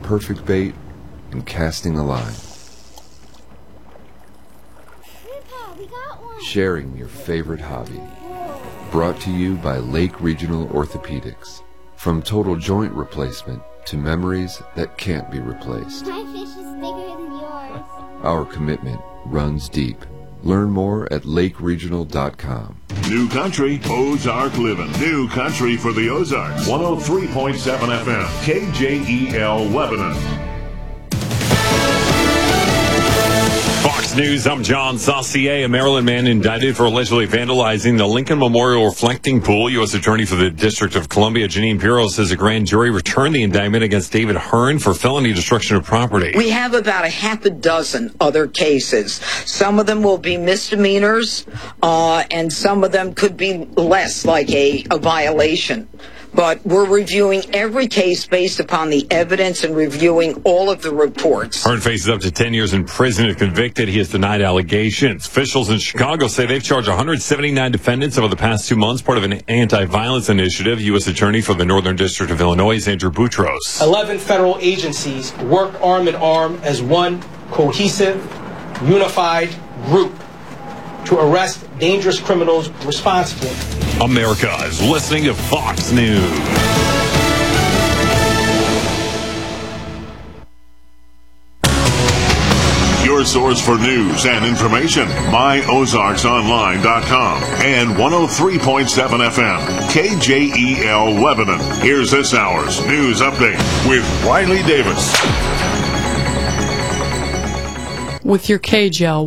perfect bait and casting a line. Grandpa, we got one. Sharing your favorite hobby. Brought to you by Lake Regional Orthopedics. From total joint replacement to memories that can't be replaced. My fish is bigger than yours. Our commitment runs deep. Learn more at lakeregional.com. New Country, Ozark Living. New Country for the Ozarks. 103.7 FM, KJEL Lebanon. Fox News, I'm John Saucier. A Maryland man indicted for allegedly vandalizing the Lincoln Memorial reflecting pool. U.S. Attorney for the District of Columbia, Janine Pirro, says a grand jury returned the indictment against David Hearn for felony destruction of property. We have about a half a dozen other cases. Some of them will be misdemeanors, and some of them could be less, like a violation. But we're reviewing every case based upon the evidence and reviewing all of the reports. Hearn faces up to 10 years in prison if convicted. He has denied allegations. Officials in Chicago say they've charged 179 defendants over the past 2 months, part of an anti-violence initiative. U.S. Attorney for the Northern District of Illinois, Andrew Boutros. 11 federal agencies work arm in arm as one cohesive, unified group to arrest dangerous criminals responsible. America is listening to Fox News. Your source for news and information, myozarksonline.com and 103.7 FM, KJEL Lebanon. Here's this hour's news update with Riley Davis. With your KJEL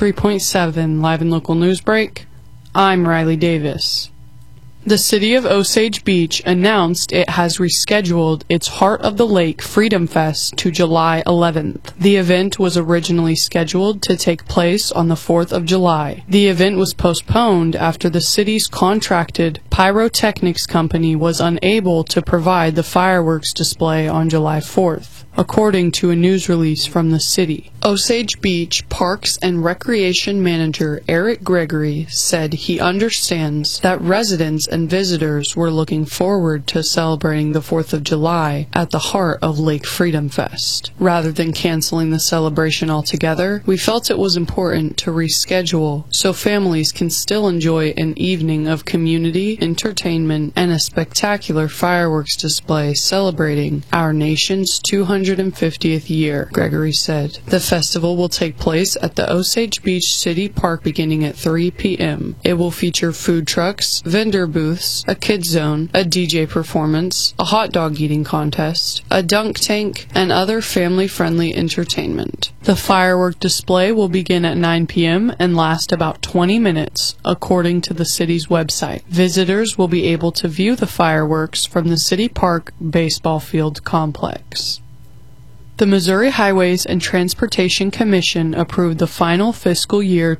103.7 live and local news break, I'm Riley Davis. The city of Osage Beach announced it has rescheduled its Heart of the Lake Freedom Fest to July 11th. The event was originally scheduled to take place on the 4th of July. The event was postponed after the city's contracted pyrotechnics company was unable to provide the fireworks display on July 4th, according to a news release from the city. Osage Beach Parks and Recreation Manager Eric Gregory said he understands that residents and visitors were looking forward to celebrating the 4th of July at the heart of Lake Freedom Fest. Rather than canceling the celebration altogether, we felt it was important to reschedule so families can still enjoy an evening of community, entertainment, and a spectacular fireworks display celebrating our nation's 250th year, Gregory said. The festival will take place at the Osage Beach City Park beginning at 3 p.m. It will feature food trucks, vendor booths, a kids zone, a DJ performance, a hot dog eating contest, a dunk tank, and other family-friendly entertainment. The firework display will begin at 9 p.m. and last about 20 minutes, according to the city's website. Visitors will be able to view the fireworks from the City Park baseball field complex. The Missouri Highways and Transportation Commission approved the final fiscal year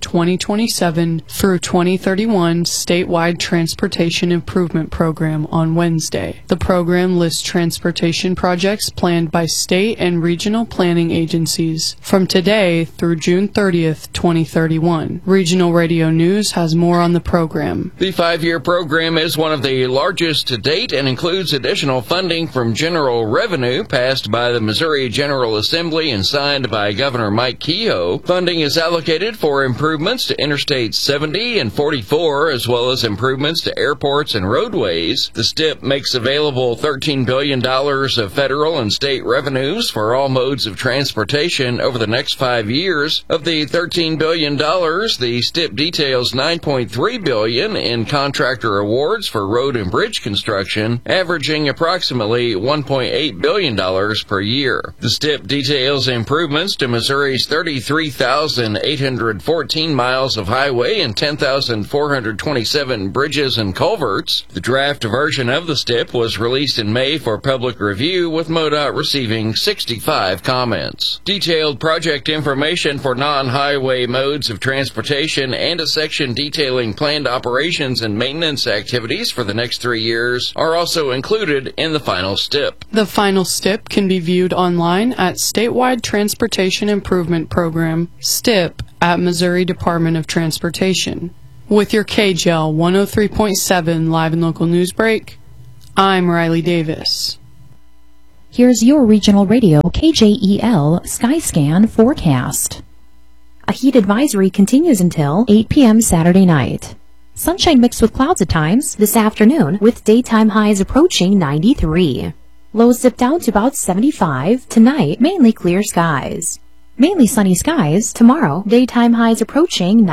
2027 through 2031 statewide transportation improvement program on Wednesday. The program lists transportation projects planned by state and regional planning agencies from today through June 30th, 2031. Regional Radio News has more on the program. The 5-year program is one of the largest to date and includes additional funding from general revenue passed by the Missouri General Assembly and signed by Governor Mike Kehoe. Funding is allocated for improvements to Interstates 70 and 44, as well as improvements to airports and roadways. The STIP makes available $13 billion of federal and state revenues for all modes of transportation over the next 5 years. Of the $13 billion, the STIP details $9.3 billion in contractor awards for road and bridge construction, averaging approximately $1.8 billion per year. The STIP details improvements to Missouri's 33,814 miles of highway and 10,427 bridges and culverts. The draft version of the STIP was released in May for public review, with MoDOT receiving 65 comments. Detailed project information for non-highway modes of transportation and a section detailing planned operations and maintenance activities for the next 3 years are also included in the final STIP. The final STIP can be viewed online at Statewide Transportation Improvement Program, STIP, at Missouri Department of Transportation. With your KJEL 103.7 live and local news break, I'm Riley Davis. Here's your regional radio KJEL Skyscan forecast. A heat advisory continues until 8 p.m. Saturday night. Sunshine mixed with clouds at times this afternoon, with daytime highs approaching 93. Lows dip down to about 75. Tonight, mainly clear skies. Mainly sunny skies. Tomorrow, daytime highs approaching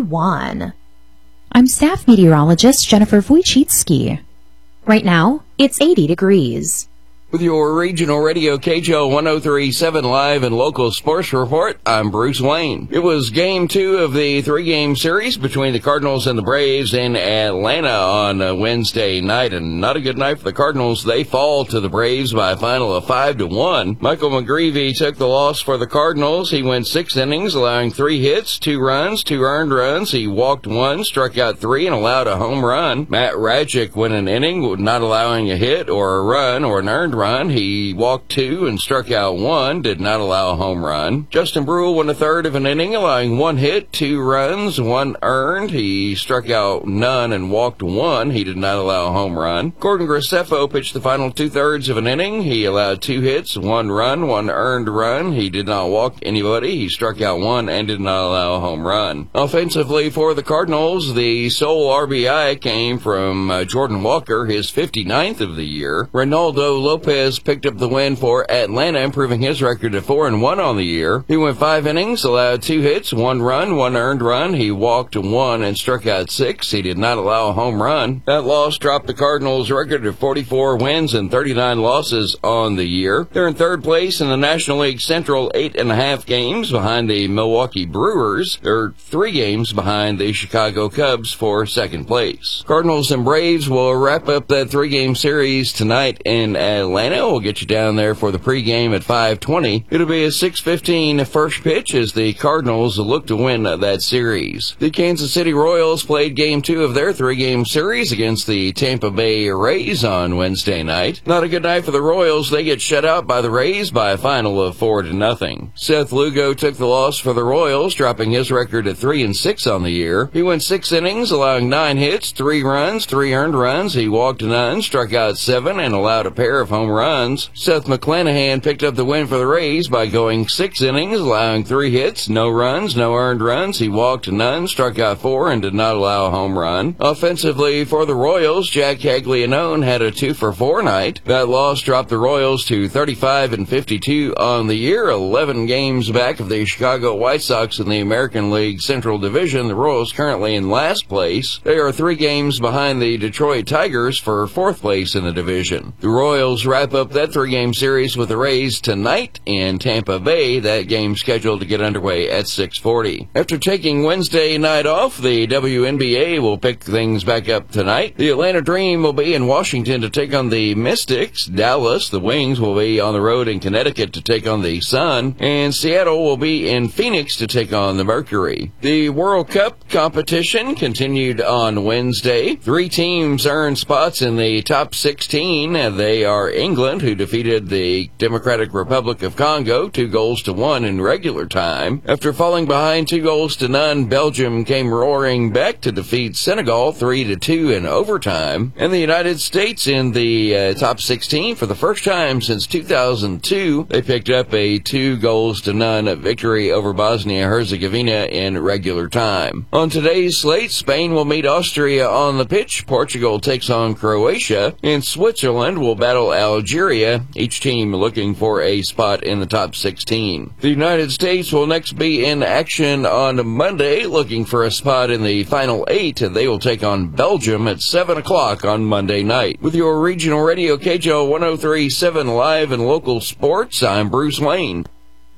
91. I'm staff meteorologist Jennifer Wojcicki. Right now, it's 80 degrees. With your regional radio KJO 1037 live and local sports report, I'm Bruce Wayne. It was game 2 of the 3-game series between the Cardinals and the Braves in Atlanta on Wednesday night, and not a good night for the Cardinals. They fall to the Braves by a final of 5-1. Michael McGreevy took the loss for the Cardinals. He went 6 innings, allowing 3 hits, 2 runs, 2 earned runs. He walked 1, struck out 3, and allowed a home run. Matt Radchick went an inning, not allowing a hit or a run or an earned run. He walked 2 and struck out 1, did not allow a home run. Justin Brule went a third of an inning, allowing 1 hit, 2 runs, 1 earned. He struck out none and walked 1. He did not allow a home run. Gordon Graceffo pitched the final 2/3 of an inning. He allowed 2 hits, 1 run, 1 earned run. He did not walk anybody. He struck out 1 and did not allow a home run. Offensively for the Cardinals, the sole RBI came from Jordan Walker, his 59th of the year. Reynaldo Lopez picked up the win for Atlanta, improving his record to 4-1 on the year. He went 5 innings, allowed 2 hits, 1 run, 1 earned run. He walked 1 and struck out 6. He did not allow a home run. That loss dropped the Cardinals' record to 44 wins and 39 losses on the year. They're in 3rd place in the National League Central, 8.5 games behind the Milwaukee Brewers. They're 3 games behind the Chicago Cubs for 2nd place. Cardinals and Braves will wrap up that 3-game series tonight in Atlanta. We'll get you down there for the pregame at 5:20. It'll be a 6:15 first pitch as the Cardinals look to win that series. The Kansas City Royals played game 2 of their 3-game series against the Tampa Bay Rays on Wednesday night. Not a good night for the Royals. They get shut out by the Rays by a final of 4-0. Seth Lugo took the loss for the Royals, dropping his record at 3-6 on the year. He went 6 innings, allowing 9 hits, 3 runs, 3 earned runs. He walked none, struck out 7, and allowed a pair of home runs. Seth McClanahan picked up the win for the Rays by going 6 innings, allowing 3 hits, no runs, no earned runs. He walked none, struck out 4, and did not allow a home run. Offensively for the Royals, Jack Caglianone had a 2-for-4 night. That loss dropped the Royals to 35-52 on the year, 11 games back of the Chicago White Sox in the American League Central Division. The Royals currently in last place. They are 3 games behind the Detroit Tigers for 4th place in the division. The Royals wrap up that 3-game series with the Rays tonight in Tampa Bay. That game scheduled to get underway at 6:40. After taking Wednesday night off, the WNBA will pick things back up tonight. The Atlanta Dream will be in Washington to take on the Mystics. Dallas, the Wings, will be on the road in Connecticut to take on the Sun. And Seattle will be in Phoenix to take on the Mercury. The World Cup competition continued on Wednesday. 3 teams earned spots in the top 16. They are England, who defeated the Democratic Republic of Congo 2-1 in regular time. After falling behind 2-0, Belgium came roaring back to defeat Senegal 3-2 in overtime. And the United States in the top 16 for the first time since 2002. They picked up a 2-0 victory over Bosnia-Herzegovina in regular time. On today's slate, Spain will meet Austria on the pitch. Portugal takes on Croatia, and Switzerland will battle Algeria, each team looking for a spot in the top 16. The United States will next be in action on Monday, looking for a spot in the final 8. They will take on Belgium at 7 o'clock on Monday night. With your regional radio KJO 1037 live and local sports, I'm Bruce Wayne.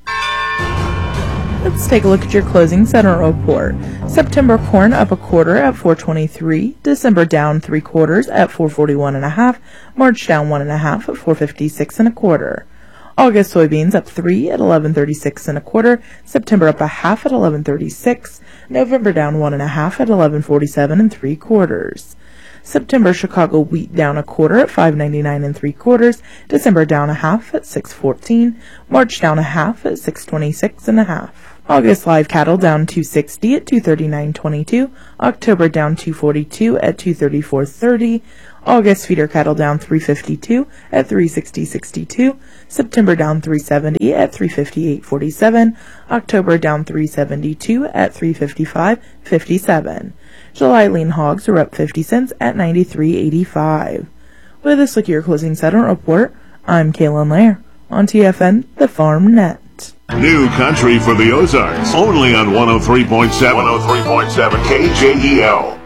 Let's take a look at your closing center report. September corn up 1/4 at 4.23. December down 3/4 at 4.41 1/2. March down 1 1/2 at 4.56 1/4. August soybeans up 3 at 11.36 1/4. September up 1/2 at 11.36. November down 1 1/2 at 11.47 3/4. September Chicago wheat down 1/4 at 5.99 3/4. December down 1/2 at 6.14. March down 1/2 at 6.26 1/2. August live cattle down 260 at 239.22. October down 242 at 234.30. August feeder cattle down 352 at 360.62. September down 370 at 358.47. October down 372 at 355.57. July lean hogs are up 50 cents at 93.85. With this look at your closing settlement report, I'm Kaylin Lair on TFN, the Farm Net. New country for the Ozarks, only on 103.7 KJEL.